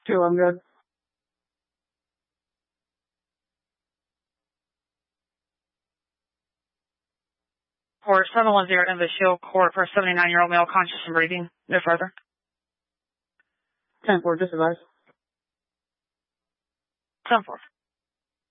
2, I'm good. For 710 in the Shield Court for a 79-year-old male conscious and breathing. No further. 10-4, just advise. 10-4.